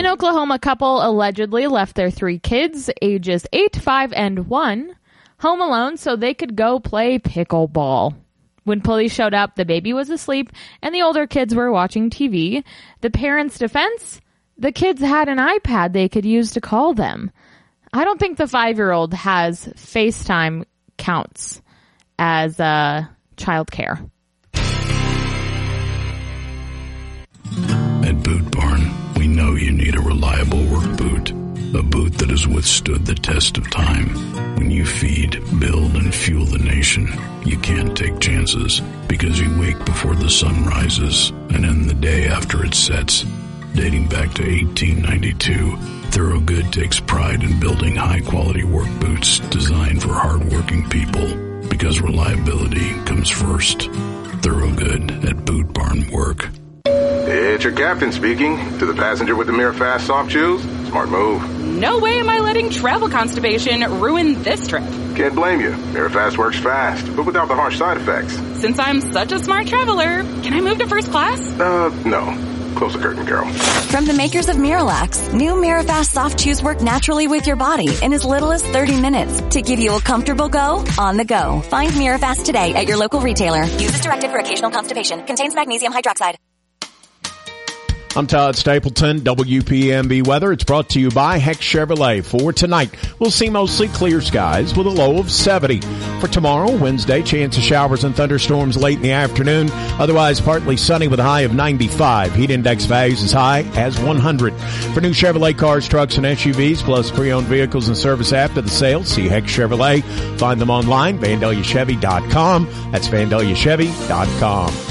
Oklahoma couple allegedly left their 3 kids, ages 8, 5, and 1, home alone so they could go play pickleball. When police showed up, the baby was asleep and the older kids were watching TV. The parents' defense? The kids had an iPad they could use to call them. I don't think the 5-year-old has FaceTime counts as childcare. At Boot Barn, we know you need a reliable work boot. A boot that has withstood the test of time. When you feed, build, and fuel the nation, you can't take chances because you wake before the sun rises and end the day after it sets. Dating back to 1892, Thorogood takes pride in building high-quality work boots designed for hard-working people because reliability comes first. Thorogood at Boot Barn Work. It's your captain speaking. To the passenger with the Mirror Fast soft shoes, smart move. No way am I letting travel constipation ruin this trip. Can't blame you. Mirror Fast works fast, but without the harsh side effects. Since I'm such a smart traveler, can I move to first class? No. Close the curtain, Carol. From the makers of Miralax, new Mirafast soft chews work naturally with your body in as little as 30 minutes to give you a comfortable go on the go. Find Mirafast today at your local retailer. Use as directed for occasional constipation. Contains magnesium hydroxide. I'm Todd Stapleton, WPMB Weather. It's brought to you by Heck Chevrolet. For tonight, we'll see mostly clear skies with a low of 70. For tomorrow, Wednesday, chance of showers and thunderstorms late in the afternoon. Otherwise, partly sunny with a high of 95. Heat index values as high as 100. For new Chevrolet cars, trucks, and SUVs, plus pre-owned vehicles and service after the sale, see Heck Chevrolet. Find them online, VandaliaChevy.com. That's VandaliaChevy.com.